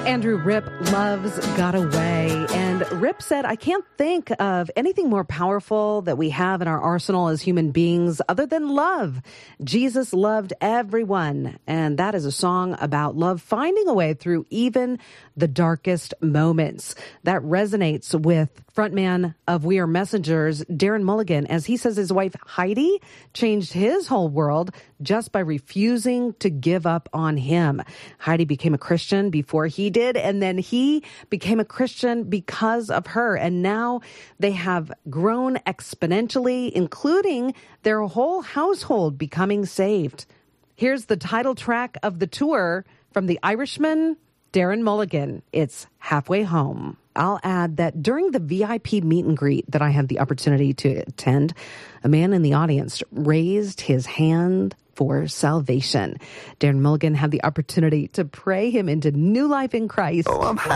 Andrew Ripp loves got away. And Ripp said, I can't think of anything more powerful that we have in our arsenal as human beings other than love. Jesus loved everyone. And that is a song about love finding a way through even the darkest moments. That resonates with frontman of We Are Messengers, Darren Mulligan, as he says his wife Heidi changed his whole world just by refusing to give up on him. Heidi became a Christian before he did, and then he became a Christian because of her. And now they have grown exponentially, including their whole household becoming saved. Here's the title track of the tour from the Irishman, Darren Mulligan. It's Halfway Home. I'll add that during the VIP meet and greet that I had the opportunity to attend, a man in the audience raised his hand for salvation. Darren Mulligan had the opportunity to pray him into new life in Christ.